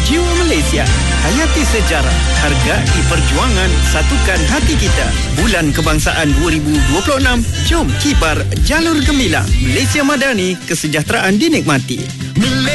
Jiwa Malaysia. Hayati sejarah. Hargai perjuangan. Satukan hati kita. Bulan Kebangsaan 2026. Jom kibar jalur gemilang. Malaysia Madani, kesejahteraan dinikmati.